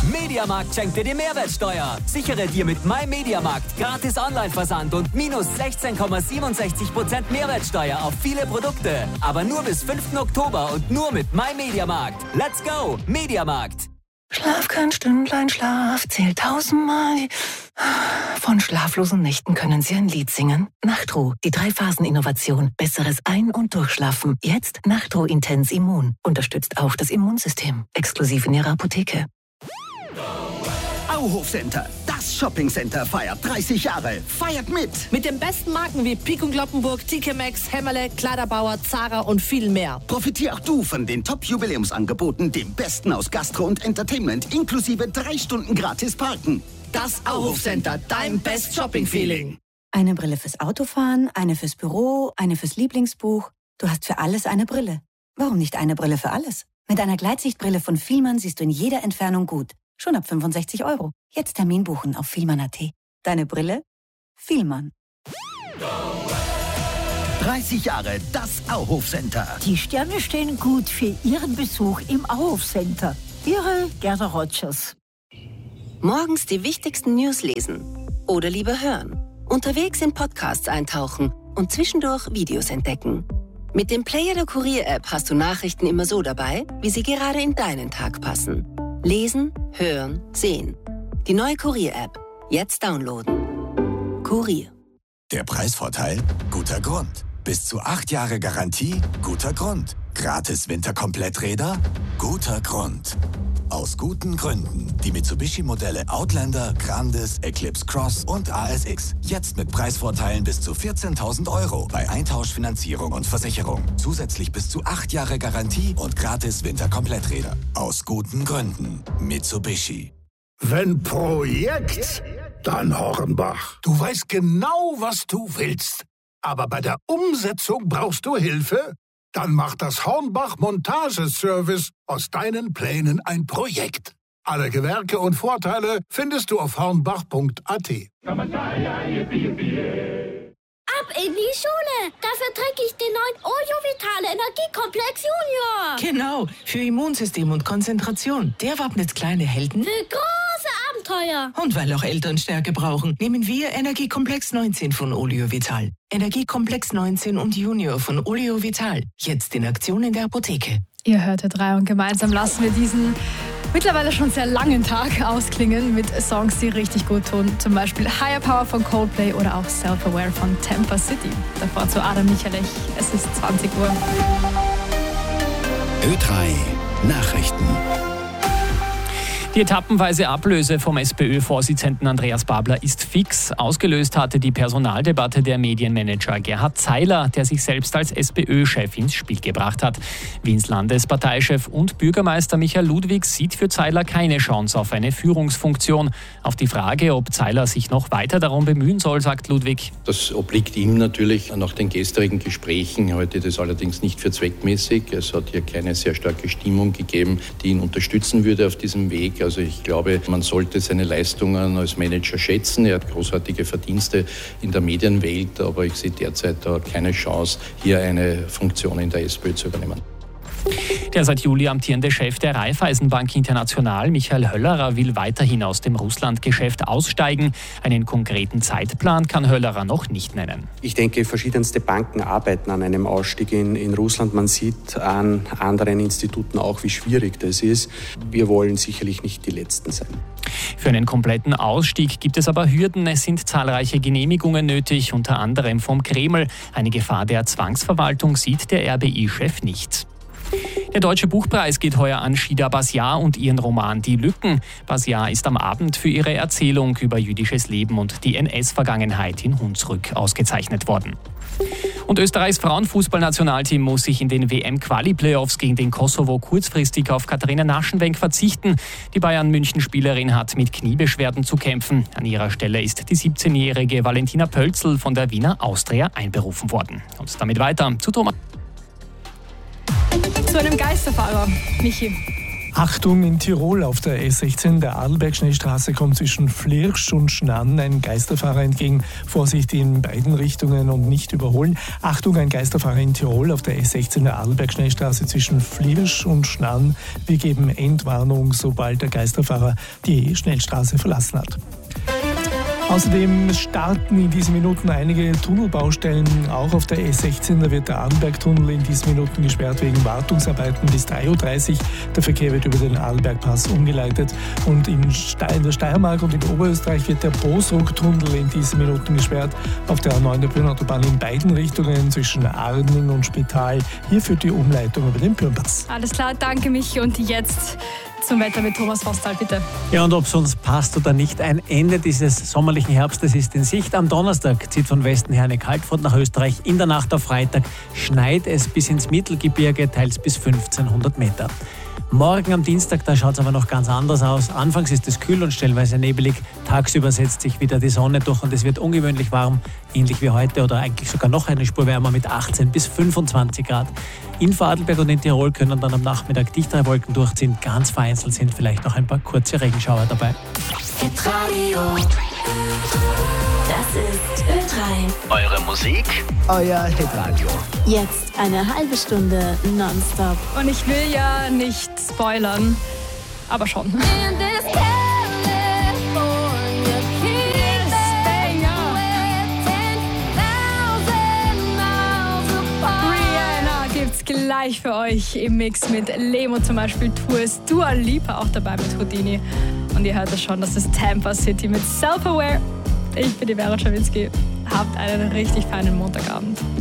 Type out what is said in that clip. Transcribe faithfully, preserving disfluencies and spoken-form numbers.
Mediamarkt schenkt dir die Mehrwertsteuer. Sichere dir mit MyMediamarkt gratis Online-Versand und minus sechzehn Komma siebenundsechzig Prozent Mehrwertsteuer auf viele Produkte. Aber nur bis fünften Oktober und nur mit MyMediamarkt. Let's go, Mediamarkt! Schlaf kein Stündlein Schlaf, zählt tausendmal. Von schlaflosen Nächten können Sie ein Lied singen. Nachtruh, die Drei-Phasen-Innovation. Besseres Ein- und Durchschlafen. Jetzt Nachtruh Intens Immun. Unterstützt auch das Immunsystem. Exklusiv in Ihrer Apotheke. Auhof Center, das Shoppingcenter feiert dreißig Jahre. Feiert mit! Mit den besten Marken wie Pik und Kloppenburg, T K Maxx, Hämmerle, Kleiderbauer, Zara und viel mehr. Profitier auch du von den Top-Jubiläumsangeboten, dem Besten aus Gastro und Entertainment, inklusive drei Stunden gratis Parken. Das Auhof Center, dein Best Shopping Feeling. Eine Brille fürs Autofahren, eine fürs Büro, eine fürs Lieblingsbuch. Du hast für alles eine Brille. Warum nicht eine Brille für alles? Mit einer Gleitsichtbrille von Fielmann siehst du in jeder Entfernung gut. Schon ab fünfundsechzig Euro. Jetzt Termin buchen auf fielmann punkt a t. Deine Brille? Fielmann. dreißig Jahre, das Auhof Center. Die Sterne stehen gut für Ihren Besuch im Auhof Center. Ihre Gerda Rogers. Morgens die wichtigsten News lesen. Oder lieber hören. Unterwegs in Podcasts eintauchen und zwischendurch Videos entdecken. Mit dem Player der Kurier-App hast du Nachrichten immer so dabei, wie sie gerade in deinen Tag passen. Lesen, hören, sehen. Die neue Kurier-App. Jetzt downloaden. Kurier. Der Preisvorteil? Guter Grund. Bis zu acht Jahre Garantie? Guter Grund. Gratis Winterkompletträder? Guter Grund. Aus guten Gründen. Die Mitsubishi-Modelle Outlander, Grandis, Eclipse Cross und A S X. Jetzt mit Preisvorteilen bis zu vierzehntausend Euro bei Eintauschfinanzierung und Versicherung. Zusätzlich bis zu acht Jahre Garantie und gratis Winterkompletträder. Aus guten Gründen. Mitsubishi. Wenn Projekt, dann Hornbach. Du weißt genau, was du willst. Aber bei der Umsetzung brauchst du Hilfe? Dann macht das Hornbach Montageservice aus deinen Plänen ein Projekt. Alle Gewerke und Vorteile findest du auf hornbach punkt a t. Ab in die Schule! Dafür trinke ich den neuen Olio Vitale Energiekomplex Junior. Genau, für Immunsystem und Konzentration. Der wappnet kleine Helden. Für große Abenteuer. Und weil auch Eltern Stärke brauchen, nehmen wir Energiekomplex neunzehn von Olio Vital. Energiekomplex neunzehn und Junior von Olio Vital. Jetzt in Aktion in der Apotheke. Ihr hörtet drei und gemeinsam lassen wir diesen mittlerweile schon sehr langen Tag ausklingen mit Songs, die richtig gut tun. Zum Beispiel Higher Power von Coldplay oder auch Self-Aware von Tampa City. Davor zu Adam Michalech. Es ist zwanzig Uhr. Ö drei Nachrichten. Die etappenweise Ablöse vom SPÖ-Vorsitzenden Andreas Babler ist fix. Ausgelöst hatte die Personaldebatte der Medienmanager Gerhard Zeiler, der sich selbst als SPÖ-Chef ins Spiel gebracht hat. Wiens Landesparteichef und Bürgermeister Michael Ludwig sieht für Zeiler keine Chance auf eine Führungsfunktion. Auf die Frage, ob Zeiler sich noch weiter darum bemühen soll, sagt Ludwig: Das obliegt ihm natürlich nach den gestrigen Gesprächen. Heute das allerdings nicht für zweckmäßig. Es hat hier keine sehr starke Stimmung gegeben, die ihn unterstützen würde auf diesem Weg. Also ich glaube, man sollte seine Leistungen als Manager schätzen. Er hat großartige Verdienste in der Medienwelt, aber ich sehe derzeit da keine Chance, hier eine Funktion in der SPÖ zu übernehmen. Der seit Juli amtierende Chef der Raiffeisenbank International, Michael Höllerer, will weiterhin aus dem Russlandgeschäft aussteigen. Einen konkreten Zeitplan kann Höllerer noch nicht nennen. Ich denke, verschiedenste Banken arbeiten an einem Ausstieg in, in Russland. Man sieht an anderen Instituten auch, wie schwierig das ist. Wir wollen sicherlich nicht die Letzten sein. Für einen kompletten Ausstieg gibt es aber Hürden. Es sind zahlreiche Genehmigungen nötig, unter anderem vom Kreml. Eine Gefahr der Zwangsverwaltung sieht der R B I-Chef nicht. Der Deutsche Buchpreis geht heuer an Shida Basiar und ihren Roman Die Lücken. Basiar ist am Abend für ihre Erzählung über jüdisches Leben und die N S-Vergangenheit in Hunsrück ausgezeichnet worden. Und Österreichs Frauenfußballnationalteam muss sich in den W M-Quali-Playoffs gegen den Kosovo kurzfristig auf Katharina Naschenwenk verzichten. Die Bayern-München-Spielerin hat mit Kniebeschwerden zu kämpfen. An ihrer Stelle ist die siebzehnjährige Valentina Pölzl von der Wiener Austria einberufen worden. Und damit weiter zu Thomas. Zu einem Geisterfahrer, Michi. Achtung in Tirol auf der S sechzehn, der Adelberg-Schnellstraße kommt zwischen Flirsch und Schnann ein Geisterfahrer entgegen. Vorsicht in beiden Richtungen und nicht überholen. Achtung, ein Geisterfahrer in Tirol auf der S sechzehn, der Adelberg-Schnellstraße zwischen Flirsch und Schnann. Wir geben Endwarnung, sobald der Geisterfahrer die Schnellstraße verlassen hat. Außerdem starten in diesen Minuten einige Tunnelbaustellen, auch auf der S sechzehn. Da wird der Adelbergtunnel in diesen Minuten gesperrt wegen Wartungsarbeiten bis drei Uhr dreißig. Der Verkehr wird über den Adelbergpass umgeleitet. Und in, Ste- in der Steiermark und in Oberösterreich wird der Bosruck-Tunnel in diesen Minuten gesperrt. Auf der A neun der Pyrnautobahn in beiden Richtungen zwischen Arning und Spital. Hier führt die Umleitung über den Pyrnpass. Alles klar, danke Michi. Und jetzt zum Wetter mit Thomas Hostal, bitte. Ja, und ob es uns passt oder nicht, ein Ende dieses sommerlichen Herbstes ist in Sicht. Am Donnerstag zieht von Westen her eine Kaltfront nach Österreich. In der Nacht auf Freitag schneit es bis ins Mittelgebirge, teils bis fünfzehnhundert Meter. Morgen am Dienstag, da schaut es aber noch ganz anders aus. Anfangs ist es kühl und stellenweise nebelig. Tagsüber setzt sich wieder die Sonne durch und es wird ungewöhnlich warm, ähnlich wie heute oder eigentlich sogar noch eine Spur wärmer mit achtzehn bis fünfundzwanzig Grad. In Vorarlberg und in Tirol können dann am Nachmittag dichtere Wolken durchziehen. Ganz vereinzelt sind vielleicht noch ein paar kurze Regenschauer dabei. Hitradio. Das ist Ö drei. Eure Musik, euer Hitradio. Jetzt eine halbe Stunde nonstop. Und ich will ja nicht spoilern, aber schon. Gleich für euch im Mix mit Lemo zum Beispiel, Tours, Dua Lipa auch dabei mit Houdini. Und ihr hört das schon, das ist Tampa City mit Self-Aware. Ich bin die Vera Czawinski. Habt einen richtig feinen Montagabend.